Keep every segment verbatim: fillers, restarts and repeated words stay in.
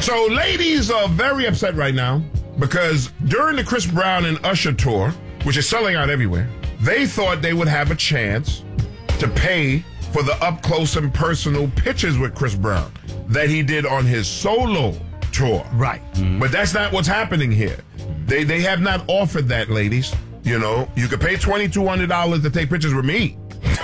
So ladies are very upset right now because during the Chris Brown and Usher tour, which is selling out everywhere, they thought they would have a chance to pay for the up-close and personal pictures with Chris Brown that he did on his solo tour. Right. Mm-hmm. But that's not what's happening here. They they have not offered that, ladies. You know, you could pay twenty-two hundred dollars to take pictures with me.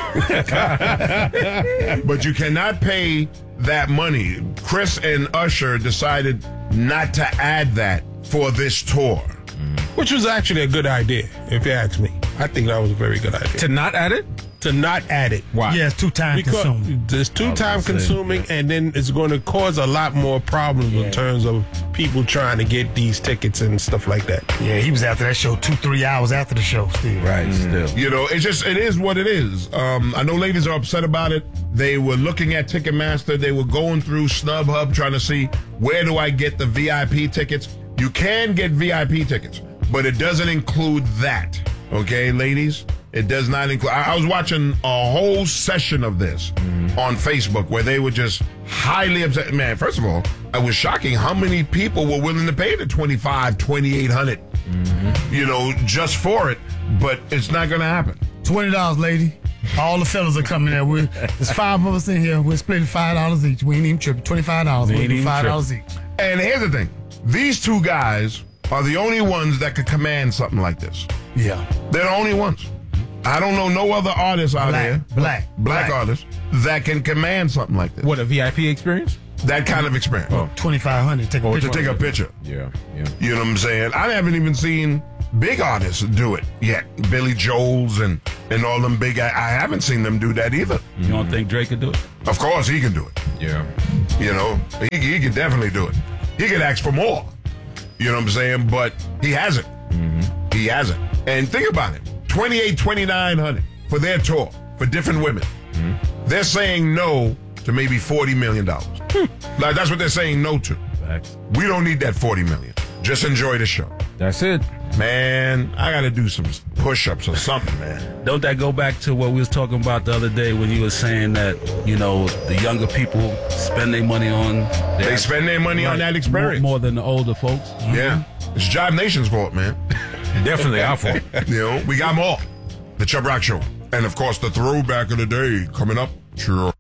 But you cannot pay that money. Chris and Usher decided not to add that for this tour. Which was actually a good idea, if you ask me. I think that was a very good idea. To not add it? To not add it. Why? Yeah, it's too time because consuming. It's too time consuming, and then it's going to cause a lot more problems yeah. in terms of people trying to get these tickets and stuff like that. Yeah, he was after that show two, three hours after the show still. Right, mm. still. You know, it's just, it is what it is. Um, I know ladies are upset about it. They were looking at Ticketmaster. They were going through StubHub trying to see, where do I get the V I P tickets? You can get V I P tickets, but it doesn't include that. Okay, ladies? It does not include. I, I was watching a whole session of this mm. on Facebook where they were just highly upset. Man, first of all, it was shocking how many people were willing to pay the twenty-five, twenty-eight hundred, mm-hmm. you know, just for it. But it's not going to happen. twenty dollars, lady. All the fellas are coming there. We're, there's five of us in here. We're splitting five dollars each. We ain't even tripping. twenty-five dollars. We'll do five dollars each. And here's the thing. These two guys are the only ones that could command something like this. Yeah. They're the only ones. I don't know no other artists out black, there, black, black, black artists, that can command something like this. What, a V I P experience? That kind of experience. Oh. twenty-five hundred dollars. Take a oh, picture. to take a picture. Yeah, yeah. You know what I'm saying? I haven't even seen big artists do it yet. Billy Joel's and, and all them big, I, I haven't seen them do that either. You don't think Drake could do it? Of course he can do it. Yeah. You know, he, he can definitely do it. He could ask for more. You know what I'm saying? But he hasn't. Mm-hmm. He hasn't. And think about it. twenty-eight, twenty-nine hundred for their tour for different women. Mm-hmm. They're saying no to maybe forty million dollars. Hmm. Like, that's what they're saying no to. Facts. We don't need that forty million dollars. Just enjoy the show. That's it. Man, I got to do some push-ups or something, man. Don't that go back to what we was talking about the other day when you were saying that, you know, the younger people spend their money on... They spend their money right, on that experience. More, more than the older folks. Mm-hmm. Yeah. It's Jive Nation's fault, man. Definitely our fault. You know, we got more. The Chubb Rock Show. And, of course, the throwback of the day coming up. Sure.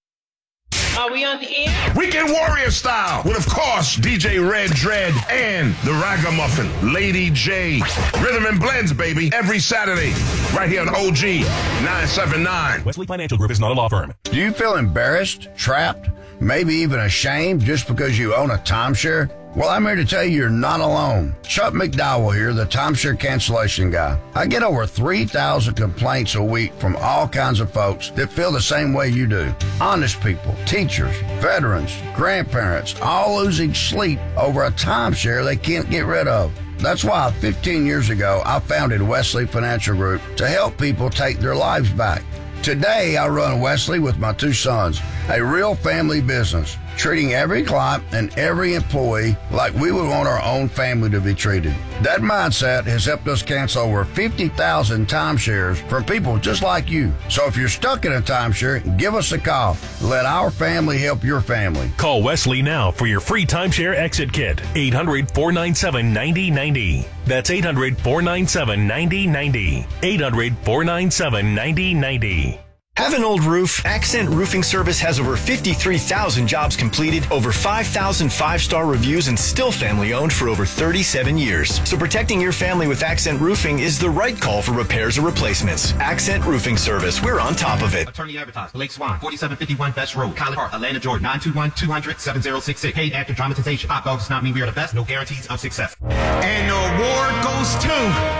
Are we on the air? Weekend Warrior style with, of course, D J Red Dread and the Ragamuffin, Lady J. Rhythm and Blends, baby, every Saturday, right here on O G nine seven nine. Wesley Financial Group is not a law firm. Do you feel embarrassed, trapped, maybe even ashamed just because you own a timeshare? Well, I'm here to tell you you're not alone. Chuck McDowell here, the timeshare cancellation guy. I get over three thousand complaints a week from all kinds of folks that feel the same way you do. Honest people, teachers, veterans, grandparents, all losing sleep over a timeshare they can't get rid of. That's why fifteen years ago, I founded Wesley Financial Group to help people take their lives back. Today, I run Wesley with my two sons, a real family business, treating every client and every employee like we would want our own family to be treated. That mindset has helped us cancel over fifty thousand timeshares from people just like you. So if you're stuck in a timeshare, give us a call. Let our family help your family. Call Wesley now for your free timeshare exit kit. eight hundred, four nine seven, nine zero nine zero. That's eight hundred, four nine seven, nine zero nine zero. eight hundred, four nine seven, nine zero nine zero. Have an old roof? Accent Roofing Service has over fifty-three thousand jobs completed, over five thousand five-star reviews, and still family-owned for over thirty-seven years. So protecting your family with Accent Roofing is the right call for repairs or replacements. Accent Roofing Service, we're on top of it. Attorney advertised, Lake Swan, forty-seven fifty-one Best Road, College Park, Atlanta, Georgia, nine two one, two hundred, seven zero six six. Paid after dramatization. Hot dogs does not mean we are the best. No guarantees of success. And the award goes to...